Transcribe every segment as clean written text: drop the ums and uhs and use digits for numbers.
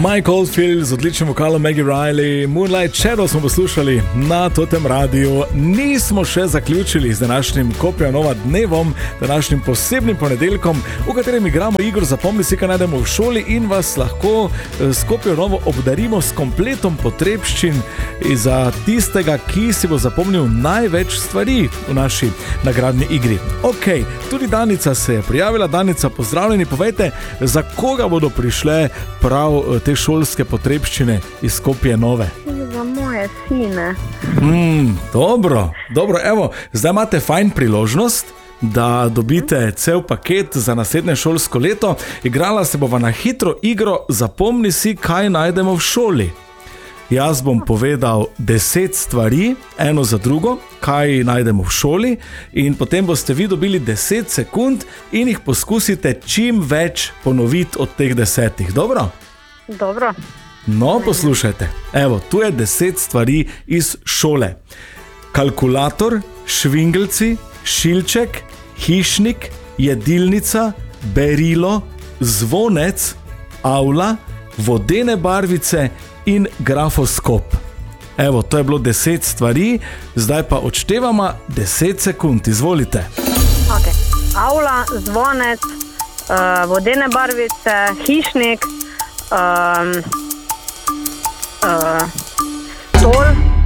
Mike Oldfield z odličnim vokalom Maggie Riley, Moonlight Shadow smo poslušali na Totem radiju. Nismo še zaključili z današnjim Kopija Nova dnevom, današnjim posebnim ponedeljkom, v katerem igramo igro Zapomni si, kaj najdemo v šoli in vas lahko s Kopijo Novo obdarimo s kompletom potrebščin za tistega, ki si bo zapomnil največ stvari v naši nagradni igri. Ok, tudi Danica se je prijavila. Danica, pozdravljeni, povejte, za koga bodo prišle prav te šolske potrebščine iz Kopije Nove? Za moje sine. Dobro, evo, zdaj imate fajn priložnost, da dobite cel paket za naslednje šolsko leto. Igrala se bova na hitro igro Zapomni si, kaj najdemo v šoli. Jaz bom povedal 10 stvari, eno za drugo, kaj najdemo v šoli, in potem boste vi dobili 10 sekund in jih poskusite čim več ponoviti od teh 10. Dobro? Dobro. No, poslušajte. Evo, tu je 10 stvari iz šole. Kalkulator, švingelci, šilček, hišnik, jedilnica, berilo, zvonec, avla, vodene barvice in grafoskop. Evo, to je bilo 10 stvari, zdaj pa odštevamo 10 sekund, izvolite. Ok, avla, zvonec, vodene barvice, hišnik, stol.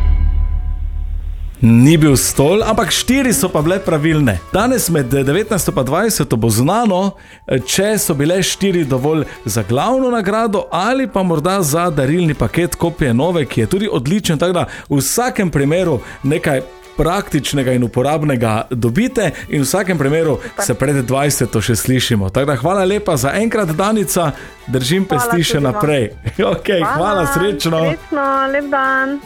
Ni bil stol, ampak 4 so pa bile pravilne. Danes med 19 pa 20 bo znano, če so bile 4 dovolj za glavno nagrado ali pa morda za darilni paket Kopije Nove, ki je tudi odličen, tako da v vsakem primeru nekaj praktičnega in uporabnega dobite in v vsakem primeru se pred 20 še slišimo. Tako da hvala lepa za enkrat, Danica, držim pesti še naprej. Ok, hvala, srečno. Srečno, lep dan.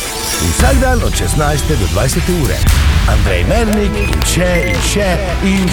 Vsak dan od 16 do 20 ure. Andrej Mernik in še